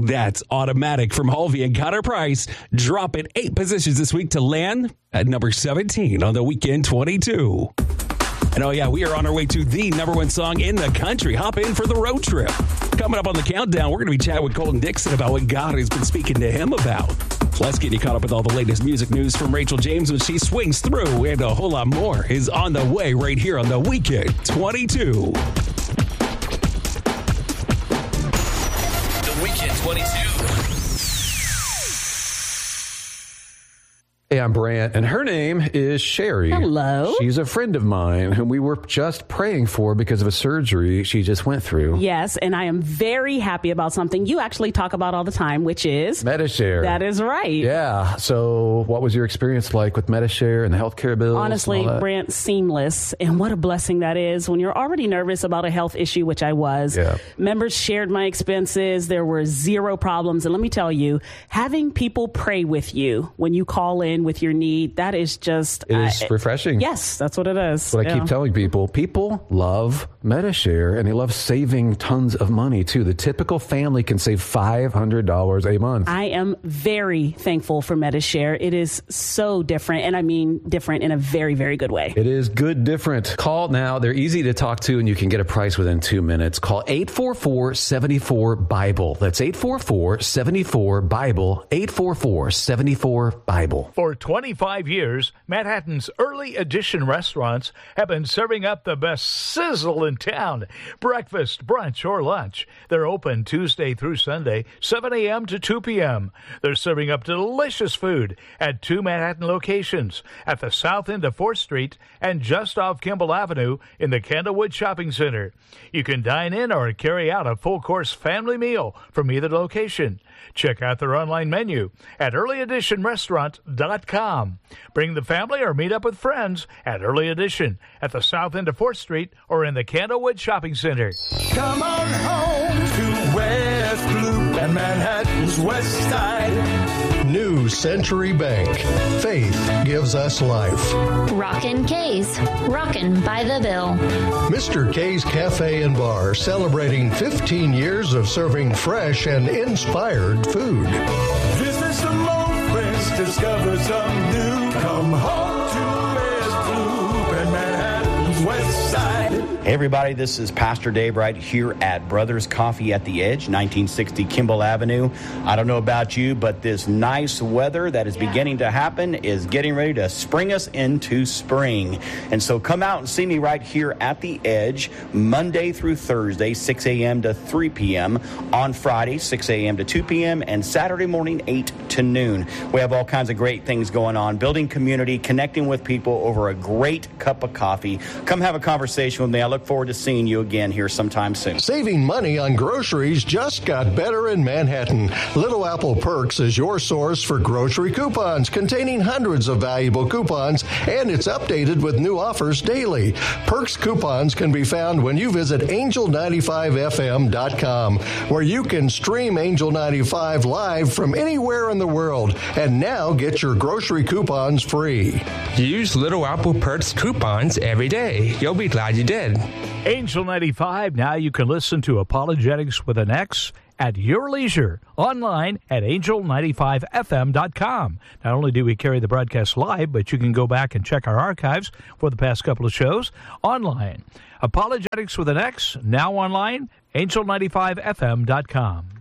That's Automatic from Halvey and Connor Price. Dropping 8 positions this week to land at number 17 on the Weekend 22. And oh yeah, we are on our way to the number 1 song in the country. Hop in for the road trip. Coming up on the countdown, we're going to be chatting with Colton Dixon about what God has been speaking to him about. Plus, getting you caught up with all the latest music news from Rachel James when she swings through, and a whole lot more is on the way right here on the Weekend 22. The Weekend 22. Hey, I'm Brant, and her name is Sherry. Hello. She's a friend of mine whom we were just praying for because of a surgery she just went through. Yes, and I am very happy about something you actually talk about all the time, which is Medi-Share. That is right. Yeah. So what was your experience like with Medi-Share and the healthcare bills? Honestly, Brant, seamless. And what a blessing that is when you're already nervous about a health issue, which I was. Yeah. Members shared my expenses. There were 0 problems. And let me tell you, having people pray with you when you call in with your need, that is just... It is refreshing. Yes, that's what it is. What I keep telling people. People love Medi-Share, and they love saving tons of money, too. The typical family can save $500 a month. I am very thankful for Medi-Share. It is so different, and I mean different in a very, very good way. It is good different. Call now. They're easy to talk to, and you can get a price within 2 minutes. Call 844-74-BIBLE. That's 844-74-BIBLE. 844-74-BIBLE. For 25 years, Manhattan's early edition restaurants have been serving up the best sizzle in town. Breakfast, brunch, or lunch. They're open Tuesday through Sunday, 7 a.m. to 2 p.m. They're serving up delicious food at 2 Manhattan locations, at the south end of 4th Street and just off Kimball Avenue in the Candlewood Shopping Center. You can dine in or carry out a full-course family meal from either location. Check out their online menu at earlyeditionrestaurant.com. Bring the family or meet up with friends at Early Edition at the south end of 4th Street or in the Candlewood Shopping Center. Come on home to West Loop and Manhattan's West Side. New Century Bank. Faith gives us life. Rockin' K's. Rockin' by the Bill. Mr. K's Cafe and Bar celebrating 15 years of serving fresh and inspired food. Visit some old friends, discover some new. Come home to West Loop and Manhattan's West Side. Hey everybody, this is Pastor Dave right here at Brothers Coffee at the Edge, 1960 Kimball Avenue. I don't know about you, but this nice weather that is beginning to happen is getting ready to spring us into spring. And so come out and see me right here at the Edge, Monday through Thursday, 6 a.m. to 3 p.m. On Friday, 6 a.m. to 2 p.m. and Saturday morning, 8 to noon. We have all kinds of great things going on, building community, connecting with people over a great cup of coffee. Come have a conversation with me. I look forward to seeing you again here sometime soon. Saving money on groceries just got better in Manhattan. Little Apple Perks is your source for grocery coupons containing hundreds of valuable coupons, and it's updated with new offers daily. Perks coupons can be found when you visit angel95fm.com, where you can stream Angel 95 live from anywhere in the world, and now get your grocery coupons free. Use Little Apple Perks coupons every day. You'll be glad you did. Angel 95, now you can listen to Apologetics with an X at your leisure, online at angel95fm.com. Not only do we carry the broadcast live, but you can go back and check our archives for the past couple of shows online. Apologetics with an X, now online, angel95fm.com.